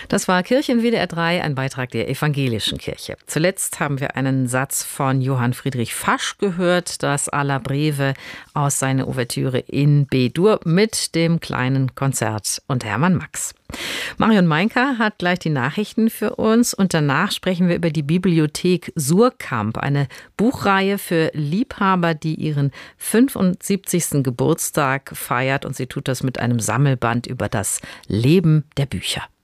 Das war Kirche in WDR 3, ein Beitrag der Evangelischen Kirche. Zuletzt haben wir einen Satz von Johann Friedrich Fasch gehört, das Alla Breve aus seiner Ouvertüre in B-Dur mit dem kleinen Konzert unter Hermann Max. Marion Meinker hat gleich die Nachrichten für uns und danach sprechen wir über die Bibliothek Suhrkamp, eine Buchreihe für Liebhaber, die ihren 75. Geburtstag feiert, und sie tut das mit einem Sammelband über das Leben der Bücher.